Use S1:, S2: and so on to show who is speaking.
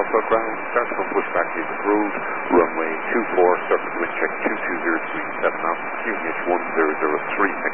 S1: Alpha ground, start from pushback is approved, runway 24, surface wind check 220 degrees 7 knots, QNH 1003.